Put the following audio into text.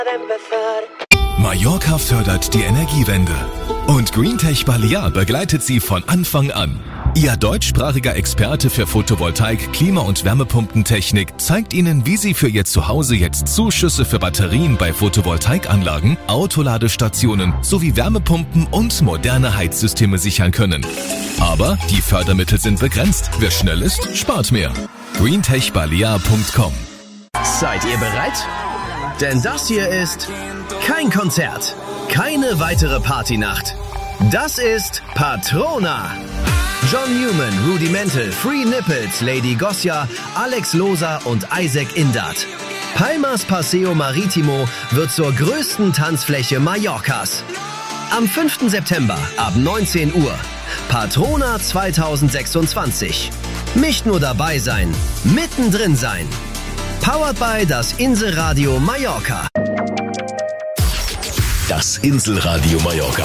Mallorca fördert die Energiewende. Und Greentech Balear begleitet sie von Anfang an. Ihr deutschsprachiger Experte für Photovoltaik, Klima- und Wärmepumpentechnik zeigt Ihnen, wie Sie für Ihr Zuhause jetzt Zuschüsse für Batterien bei Photovoltaikanlagen, Autoladestationen sowie Wärmepumpen und moderne Heizsysteme sichern können. Aber die Fördermittel sind begrenzt. Wer schnell ist, spart mehr. greentechbalear.com. Seid ihr bereit? Denn das hier ist kein Konzert, keine weitere Partynacht. Das ist Patrona. John Newman, Rudimental, Free Nipples, Lady Gosia, Alex Loza und Isaac Indat. Palmas Paseo Maritimo wird zur größten Tanzfläche Mallorcas. Am 5. September ab 19 Uhr. Patrona 2026. Nicht nur dabei sein, mittendrin sein. Powered by das Inselradio Mallorca. Das Inselradio Mallorca.